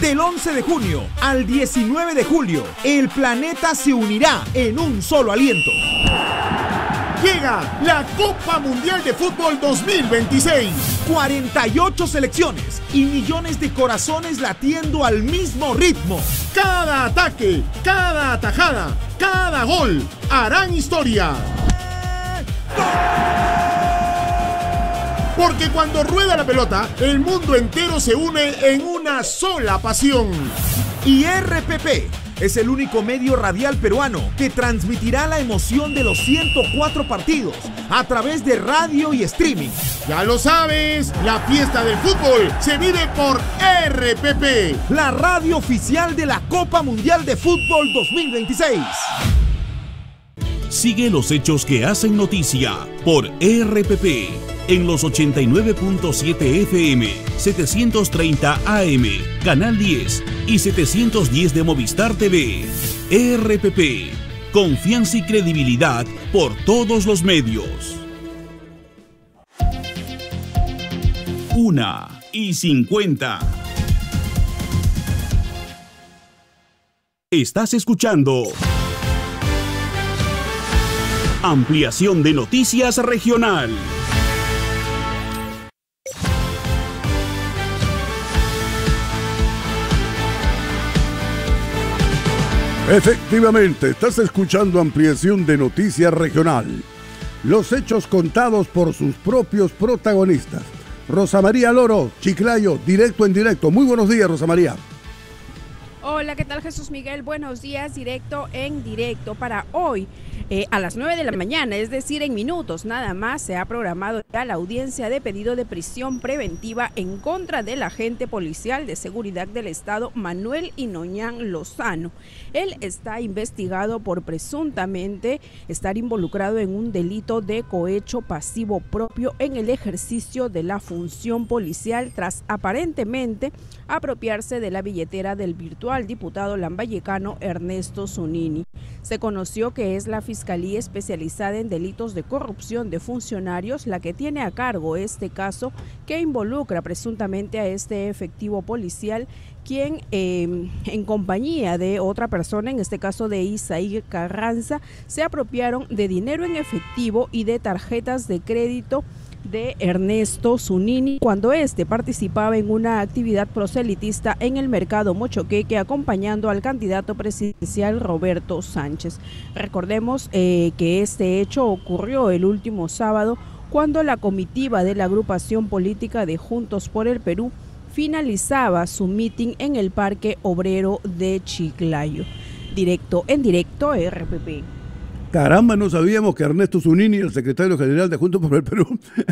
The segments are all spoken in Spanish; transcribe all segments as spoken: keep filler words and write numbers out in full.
Del once de junio al diecinueve de julio, el planeta se unirá en un solo aliento. Llega la Copa Mundial de Fútbol dos mil veintiséis. cuarenta y ocho selecciones y millones de corazones latiendo al mismo ritmo. Cada ataque, cada atajada, cada gol harán historia. Porque cuando rueda la pelota, el mundo entero se une en una sola pasión. Y R P P es el único medio radial peruano que transmitirá la emoción de los ciento cuatro partidos a través de radio y streaming. Ya lo sabes, la fiesta del fútbol se vive por R P P, la radio oficial de la Copa Mundial de Fútbol dos mil veintiséis. Sigue los hechos que hacen noticia por R P P en los ochenta y nueve punto siete F M, setecientos treinta A M, Canal diez y setecientos diez de Movistar T V. R P P, confianza y credibilidad por todos los medios. Una y cincuenta. Estás escuchando Ampliación de Noticias Regional. Efectivamente, estás escuchando Ampliación de Noticias Regional. Los hechos contados por sus propios protagonistas. Rosa María Loro, Chiclayo, directo en directo. Muy buenos días, Rosa María. Hola, ¿qué tal, Jesús Miguel? Buenos días, directo en directo para hoy. Eh, a las nueve de la mañana, es decir, en minutos nada más, se ha programado ya la audiencia de pedido de prisión preventiva en contra del agente policial de seguridad del Estado, Manuel Inoñán Lozano. Él está investigado por presuntamente estar involucrado en un delito de cohecho pasivo propio en el ejercicio de la función policial tras aparentemente apropiarse de la billetera del virtual diputado lambayecano Ernesto Zunini. Se conoció que es la Fiscalía Especializada en Delitos de Corrupción de Funcionarios la que tiene a cargo este caso que involucra presuntamente a este efectivo policial, quien eh, en compañía de otra persona, en este caso de Isaí Carranza, se apropiaron de dinero en efectivo y de tarjetas de crédito de Ernesto Zunini cuando éste participaba en una actividad proselitista en el mercado Mochoqueque acompañando al candidato presidencial Roberto Sánchez. Recordemos eh, que este hecho ocurrió el último sábado cuando la comitiva de la agrupación política de Juntos por el Perú finalizaba su mitin en el Parque Obrero de Chiclayo. Directo en directo R P P. Caramba, no sabíamos que Ernesto Zunini, el secretario general de Juntos por el Perú,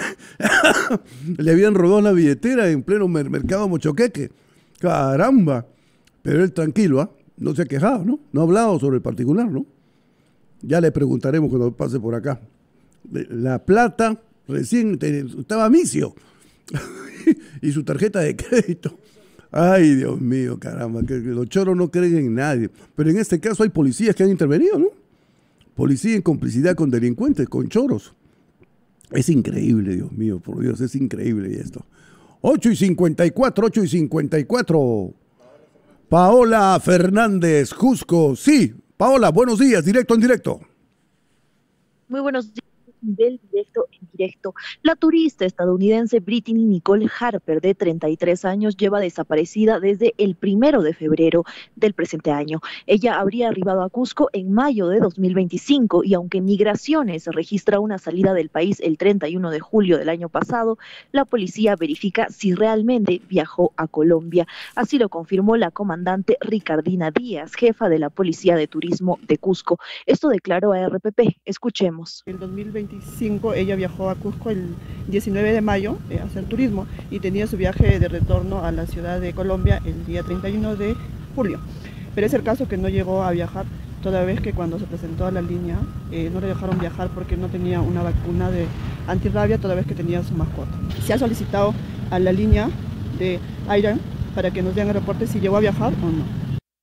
le habían robado la billetera en pleno mer mercado Mochoqueque. Caramba. Pero él tranquilo, ¿ah? ¿eh? No se ha quejado, ¿no? No ha hablado sobre el particular, ¿no? Ya le preguntaremos cuando pase por acá. La plata recién estaba misio. Y su tarjeta de crédito. Ay, Dios mío, caramba, que los choros no creen en nadie. Pero en este caso hay policías que han intervenido, ¿no? Policía en complicidad con delincuentes, con choros. Es increíble, Dios mío, por Dios, es increíble esto. ocho y cincuenta y cuatro, ocho y cincuenta y cuatro. Paola Fernández, Cusco. Sí, Paola, buenos días, directo en directo. Muy buenos días. Nivel directo en directo. La turista estadounidense Brittany Nicole Harper, de treinta y tres años, lleva desaparecida desde el primero de febrero del presente año. Ella habría arribado a Cusco en mayo de dos mil veinticinco y aunque Migraciones registra una salida del país el treinta y uno de julio del año pasado, la policía verifica si realmente viajó a Colombia. Así lo confirmó la comandante Ricardina Díaz, jefa de la Policía de Turismo de Cusco. Esto declaró a R P P. Escuchemos. El dos mil veinticinco ella viajó a Cusco el diecinueve de mayo eh, a hacer turismo y tenía su viaje de retorno a la ciudad de Colombia el día treinta y uno de julio. Pero es el caso que no llegó a viajar, toda vez que cuando se presentó a la línea eh, no le dejaron viajar porque no tenía una vacuna de antirrabia, toda vez que tenía su mascota. Se ha solicitado a la línea de Aira para que nos den el reporte si llegó a viajar o no.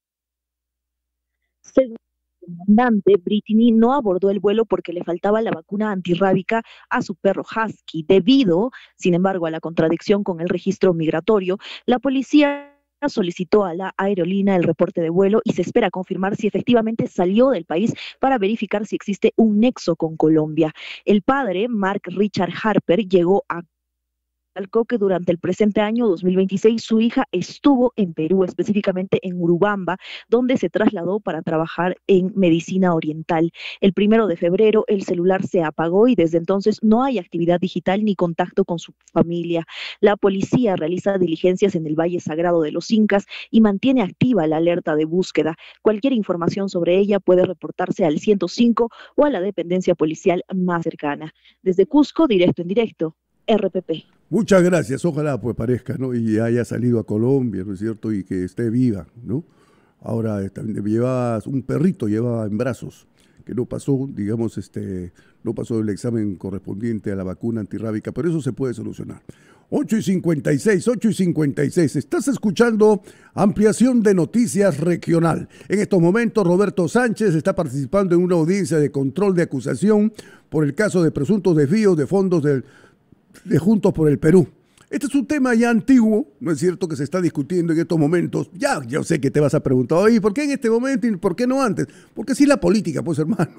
Según el comandante, Brittany no abordó el vuelo porque le faltaba la vacuna antirrábica a su perro Husky. Debido, sin embargo, a la contradicción con el registro migratorio, la policía solicitó a la aerolínea el reporte de vuelo y se espera confirmar si efectivamente salió del país para verificar si existe un nexo con Colombia. El padre, Mark Richard Harper, llegó a que durante el presente año dos mil veintiséis su hija estuvo en Perú, específicamente en Urubamba, donde se trasladó para trabajar en medicina oriental. El primero de febrero el celular se apagó y desde entonces no hay actividad digital ni contacto con su familia. La policía realiza diligencias en el Valle Sagrado de los Incas y mantiene activa la alerta de búsqueda. Cualquier información sobre ella puede reportarse al ciento cinco o a la dependencia policial más cercana. Desde Cusco, directo en directo, R P P. Muchas gracias, ojalá pues parezca, ¿no? Y haya salido a Colombia, ¿no es cierto? Y que esté viva, ¿no? Ahora lleva un perrito, lleva en brazos, que no pasó, digamos, este, no pasó el examen correspondiente a la vacuna antirrábica, pero eso se puede solucionar. ocho y cincuenta y seis, ocho y cincuenta y seis, estás escuchando Ampliación de Noticias Regional. En estos momentos Roberto Sánchez está participando en una audiencia de control de acusación por el caso de presuntos desvíos de fondos del de Juntos por el Perú. Este es un tema ya antiguo, ¿no es cierto?, que se está discutiendo en estos momentos. Ya, yo sé que te vas a preguntar, oye, ¿por qué en este momento y por qué no antes? Porque sí, la política, pues, hermano.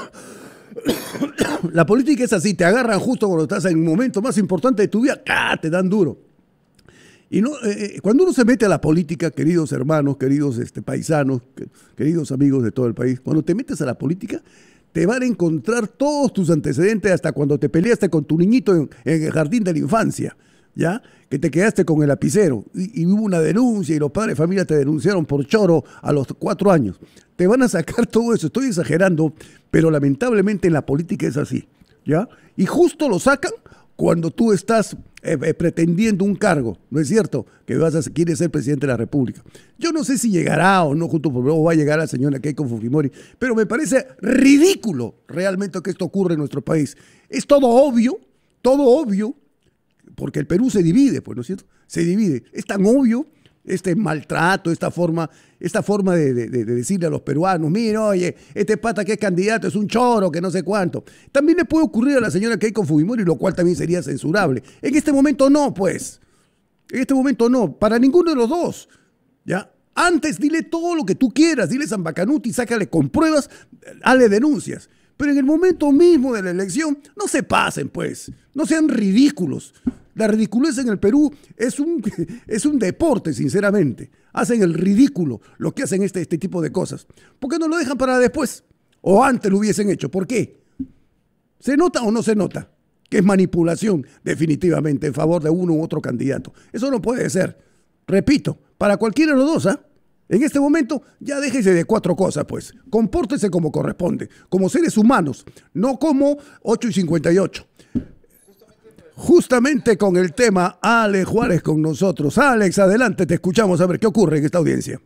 La política es así, te agarran justo cuando estás en un momento más importante de tu vida, ¡ah!, te dan duro. Y no, eh, cuando uno se mete a la política, queridos hermanos, queridos este, paisanos, que, queridos amigos de todo el país, cuando te metes a la política, te van a encontrar todos tus antecedentes hasta cuando te peleaste con tu niñito en, en el jardín de la infancia, ¿ya? Que te quedaste con el lapicero y, y hubo una denuncia y los padres de familia te denunciaron por choro a los cuatro años. Te van a sacar todo eso, estoy exagerando, pero lamentablemente en la política es así, ¿ya? Y justo lo sacan cuando tú estás eh, eh, pretendiendo un cargo, ¿no es cierto? Que vas a, quieres ser presidente de la República. Yo no sé si llegará o no, junto por luego va a llegar la señora Keiko Fujimori, pero me parece ridículo realmente que esto ocurre en nuestro país. Es todo obvio, todo obvio, porque el Perú se divide, pues, ¿no es cierto? Se divide. Es tan obvio este maltrato, esta forma, esta forma de, de, de decirle a los peruanos, mira, oye, este pata que es candidato es un choro, que no sé cuánto. También le puede ocurrir a la señora Keiko Fujimori, lo cual también sería censurable. En este momento no, pues. En este momento no, para ninguno de los dos. ¿Ya? Antes dile todo lo que tú quieras, dile Zambacanuti, sácale con pruebas, hazle denuncias. Pero en el momento mismo de la elección, no se pasen, pues. No sean ridículos. La ridiculez en el Perú es un, es un deporte, sinceramente. Hacen el ridículo lo que hacen este, este tipo de cosas. ¿Por qué no lo dejan para después? O antes lo hubiesen hecho. ¿Por qué? ¿Se nota o no se nota? Que es manipulación, definitivamente, en favor de uno u otro candidato. Eso no puede ser. Repito, para cualquiera de los dos, ¿ah? ¿eh? En este momento, ya déjese de cuatro cosas, pues. Compórtese como corresponde, como seres humanos, no como ocho y cincuenta y ocho. Justamente con el tema, Alex Juárez con nosotros. Alex, adelante, te escuchamos a ver qué ocurre en esta audiencia.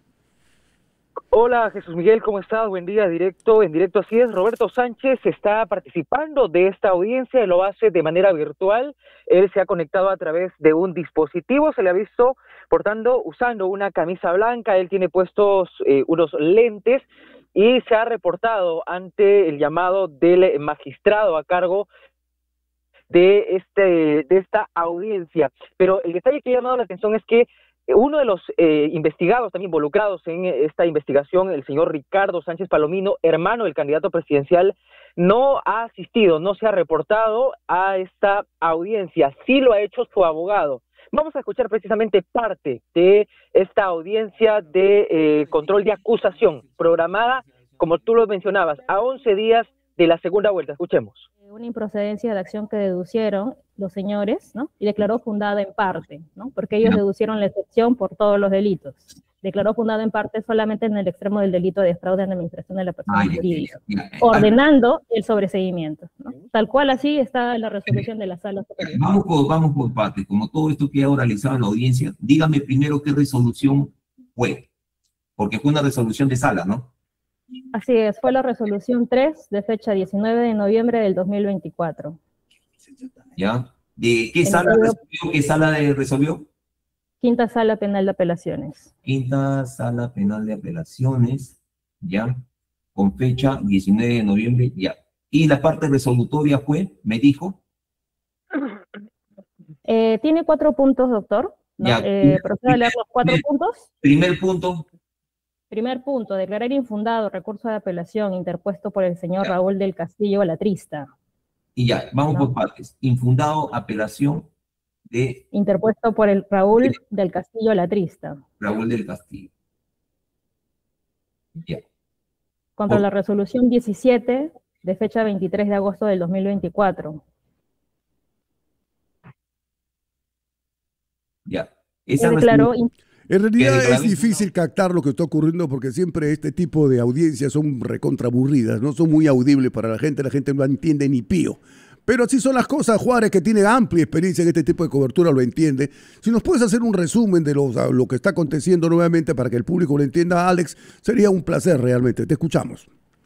Hola Jesús Miguel, ¿cómo estás? Buen día, directo, en directo así es. Roberto Sánchez está participando de esta audiencia, lo hace de manera virtual. Él se ha conectado a través de un dispositivo, se le ha visto portando, usando una camisa blanca, él tiene puestos eh, unos lentes y se ha reportado ante el llamado del magistrado a cargo de este de esta audiencia. Pero el detalle que ha llamado la atención es que uno de los eh, investigados, también involucrados en esta investigación, el señor Ricardo Sánchez Palomino, hermano del candidato presidencial, no ha asistido, no se ha reportado a esta audiencia. Sí lo ha hecho su abogado. Vamos a escuchar precisamente parte de esta audiencia de eh, control de acusación, programada, como tú lo mencionabas, a once días de la segunda vuelta. Escuchemos. Una improcedencia de acción que deducieron los señores, ¿no? Y declaró fundada en parte, ¿no? Porque ellos deducieron la excepción por todos los delitos. Declaró fundada en parte solamente en el extremo del delito de fraude en la administración de la persona jurídica, ordenando el sobreseguimiento, ¿no? Tal cual así está la resolución de la sala superior. Vamos por, vamos por partes, como todo esto queda oralizado en la audiencia, dígame primero qué resolución fue, porque fue una resolución de sala, ¿no? Así es, fue la resolución tres de fecha diecinueve de noviembre del dos mil veinticuatro. ¿Ya? ¿De qué sala resolvió? ¿Qué sala de resolvió? Quinta Sala Penal de Apelaciones. Quinta Sala Penal de Apelaciones, ¿ya? Con fecha diecinueve de noviembre, ya. ¿Y la parte resolutoria fue, me dijo? Eh, tiene cuatro puntos, doctor. ¿no? Ya. Eh, procedo a leer los cuatro puntos. Primer punto. Primer punto, declarar infundado recurso de apelación interpuesto por el señor Ya. Raúl del Castillo Latrista. Y ya, vamos No. por partes. Infundado, apelación de Interpuesto por el Raúl del Castillo Latrista. Raúl del Castillo. Ya. Contra Por- la resolución diecisiete de fecha veintitrés de agosto del dos mil veinticuatro. Ya. Se Esa declaró resolución- En realidad Que es declaren- difícil captar lo que está ocurriendo porque siempre este tipo de audiencias son recontraburridas, no son muy audibles para la gente, la gente no entiende ni pío. Pero así son las cosas. Juárez, que tiene amplia experiencia en este tipo de cobertura, lo entiende. Si nos puedes hacer un resumen de lo, lo que está aconteciendo nuevamente para que el público lo entienda, Alex, sería un placer realmente. Te escuchamos.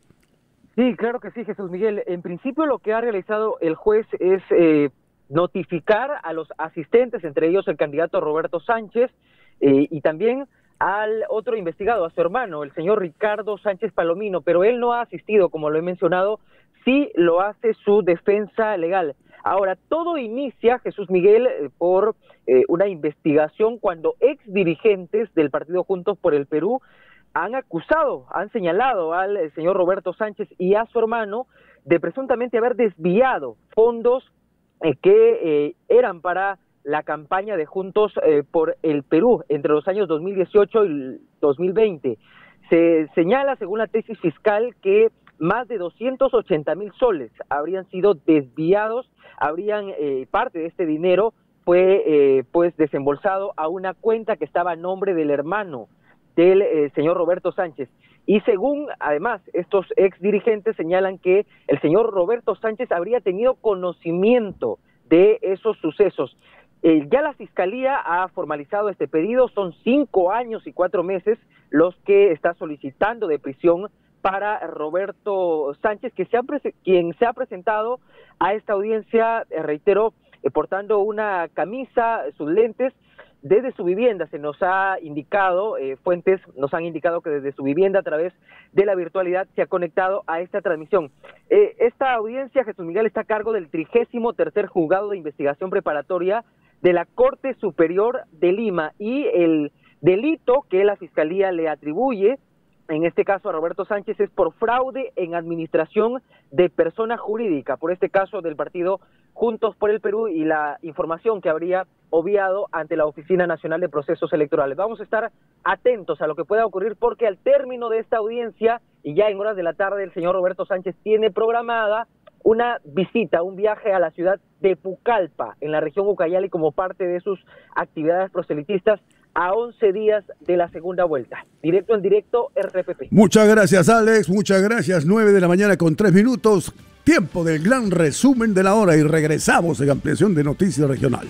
Sí, claro que sí, Jesús Miguel. En principio lo que ha realizado el juez es eh, notificar a los asistentes, entre ellos el candidato Roberto Sánchez, eh, y también al otro investigado, a su hermano, el señor Ricardo Sánchez Palomino, pero él no ha asistido, como lo he mencionado, sí lo hace su defensa legal. Ahora, todo inicia, Jesús Miguel, eh, por eh, una investigación cuando ex dirigentes del partido Juntos por el Perú han acusado, han señalado al eh, señor Roberto Sánchez y a su hermano de presuntamente haber desviado fondos eh, que eh, eran para la campaña de Juntos eh, por el Perú entre los años dos mil dieciocho y dos mil veinte. Se señala, según la tesis fiscal, que más de doscientos ochenta mil soles habrían sido desviados, habrían eh, parte de este dinero fue eh, pues desembolsado a una cuenta que estaba a nombre del hermano del eh, señor Roberto Sánchez. Y según, además, estos ex dirigentes señalan que el señor Roberto Sánchez habría tenido conocimiento de esos sucesos. Eh, ya la Fiscalía ha formalizado este pedido, son cinco años y cuatro meses los que está solicitando de prisión para Roberto Sánchez, que se ha quien se ha presentado a esta audiencia, eh, reitero, eh, portando una camisa, sus lentes, desde su vivienda. Se nos ha indicado, eh, fuentes nos han indicado que desde su vivienda a través de la virtualidad se ha conectado a esta transmisión. Eh, esta audiencia, Jesús Miguel, está a cargo del trigésimo tercer juzgado de investigación preparatoria de la Corte Superior de Lima, y el delito que la Fiscalía le atribuye, en este caso a Roberto Sánchez, es por fraude en administración de persona jurídica, por este caso del partido Juntos por el Perú y la información que habría obviado ante la Oficina Nacional de Procesos Electorales. Vamos a estar atentos a lo que pueda ocurrir, porque al término de esta audiencia y ya en horas de la tarde, el señor Roberto Sánchez tiene programada una visita, un viaje a la ciudad de Pucallpa, en la región Ucayali, como parte de sus actividades proselitistas a once días de la segunda vuelta. Directo en directo, R P P. Muchas gracias, Alex. Muchas gracias. nueve de la mañana con tres minutos. Tiempo del gran resumen de la hora y regresamos en ampliación de Noticias Regional.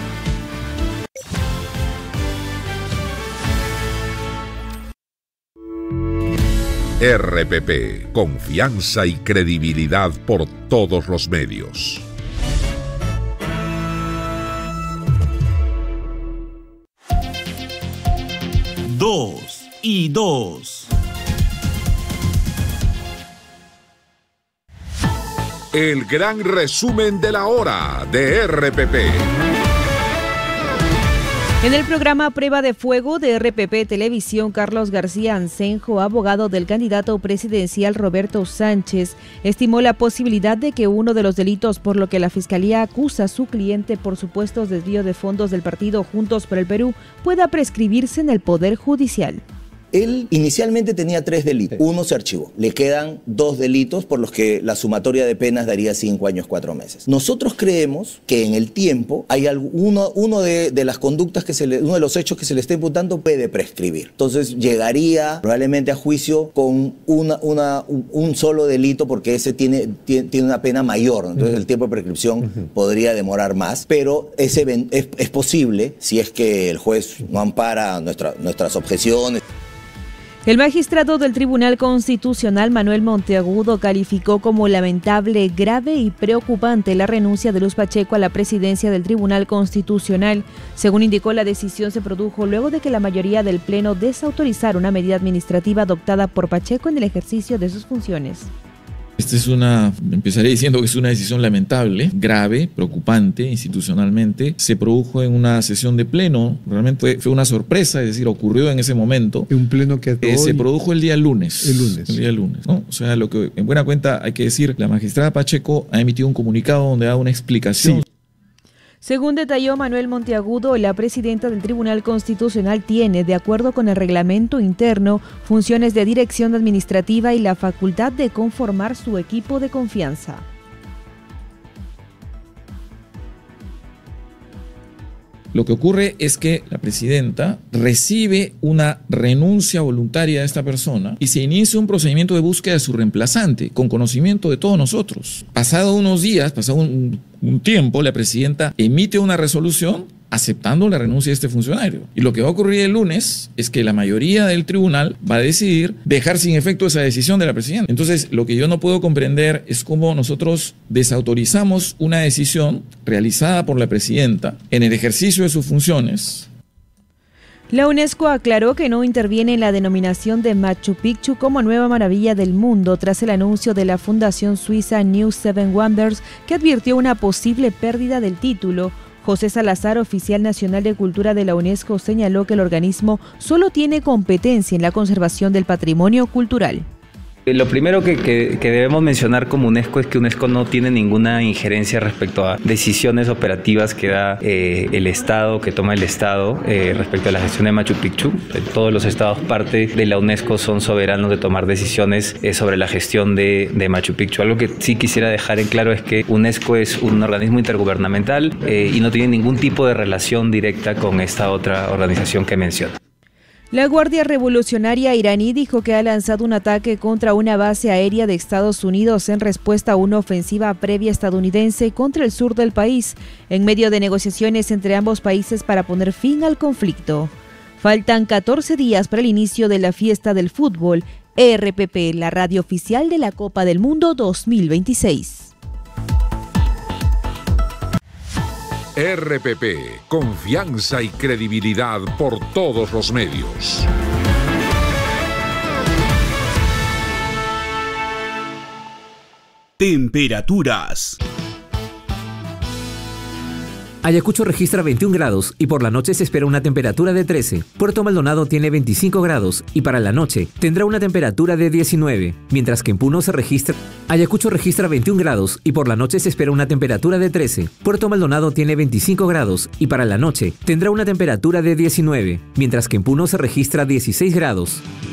R P P, confianza y credibilidad por todos los medios. Dos y dos. El gran resumen de la hora de R P P. En el programa Prueba de Fuego de R P P Televisión, Carlos García Ancenjo, abogado del candidato presidencial Roberto Sánchez, estimó la posibilidad de que uno de los delitos por lo que la Fiscalía acusa a su cliente por supuestos desvío de fondos del partido Juntos por el Perú pueda prescribirse en el Poder Judicial. Él inicialmente tenía tres delitos, uno se archivó, le quedan dos delitos por los que la sumatoria de penas daría cinco años, cuatro meses. Nosotros creemos que en el tiempo hay uno, uno de, de las conductas que se le, uno de los hechos que se le está imputando puede prescribir. Entonces llegaría probablemente a juicio con una, una, un, un solo delito, porque ese tiene, tiene, tiene una pena mayor, entonces uh-huh. el tiempo de prescripción uh-huh. podría demorar más, pero ese es, es posible si es que el juez no ampara nuestra, nuestras objeciones. El magistrado del Tribunal Constitucional, Manuel Monteagudo, calificó como lamentable, grave y preocupante la renuncia de Luz Pacheco a la presidencia del Tribunal Constitucional. Según indicó, la decisión se produjo luego de que la mayoría del Pleno desautorizara una medida administrativa adoptada por Pacheco en el ejercicio de sus funciones. Esta es una, empezaré diciendo que es una decisión lamentable, grave, preocupante institucionalmente. Se produjo en una sesión de pleno, realmente fue, fue una sorpresa, es decir, ocurrió en ese momento. Un pleno que eh, se produjo el día lunes. El lunes. El día lunes, ¿no? O sea, lo que en buena cuenta hay que decir, la magistrada Pacheco ha emitido un comunicado donde da una explicación. Sí. Según detalló Manuel Monteagudo, la presidenta del Tribunal Constitucional tiene, de acuerdo con el reglamento interno, funciones de dirección administrativa y la facultad de conformar su equipo de confianza. Lo que ocurre es que la presidenta recibe una renuncia voluntaria de esta persona y se inicia un procedimiento de búsqueda de su reemplazante, con conocimiento de todos nosotros. Pasado unos días, pasado un, un tiempo, la presidenta emite una resolución aceptando la renuncia de este funcionario. Y lo que va a ocurrir el lunes es que la mayoría del tribunal va a decidir dejar sin efecto esa decisión de la presidenta. Entonces, lo que yo no puedo comprender es cómo nosotros desautorizamos una decisión realizada por la presidenta en el ejercicio de sus funciones. La UNESCO aclaró que no interviene en la denominación de Machu Picchu como nueva maravilla del mundo tras el anuncio de la fundación suiza New Seven Wonders, que advirtió una posible pérdida del título. José Salazar, oficial nacional de Cultura de la UNESCO, señaló que el organismo solo tiene competencia en la conservación del patrimonio cultural. Lo primero que, que, que debemos mencionar como UNESCO es que UNESCO no tiene ninguna injerencia respecto a decisiones operativas que da eh, el Estado, que toma el Estado eh, respecto a la gestión de Machu Picchu. Todos los Estados parte de la UNESCO son soberanos de tomar decisiones eh, sobre la gestión de, de Machu Picchu. Algo que sí quisiera dejar en claro es que UNESCO es un organismo intergubernamental eh, y no tiene ningún tipo de relación directa con esta otra organización que menciona. La Guardia Revolucionaria iraní dijo que ha lanzado un ataque contra una base aérea de Estados Unidos en respuesta a una ofensiva previa estadounidense contra el sur del país, en medio de negociaciones entre ambos países para poner fin al conflicto. Faltan catorce días para el inicio de la fiesta del fútbol. E R P P, la radio oficial de la Copa del Mundo dos mil veintiséis. R P P, confianza y credibilidad por todos los medios. Temperaturas. Ayacucho registra veintiún grados y por la noche se espera una temperatura de trece. Puerto Maldonado tiene veinticinco grados y para la noche tendrá una temperatura de diecinueve, mientras que en Puno se registra... Ayacucho registra veintiún grados y por la noche se espera una temperatura de trece. Puerto Maldonado tiene veinticinco grados y para la noche tendrá una temperatura de diecinueve, mientras que en Puno se registra dieciséis grados.